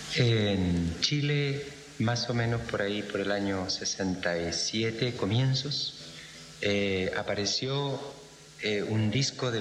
En Chile, más o menos por ahí, por el año 67, comienzos, apareció un disco de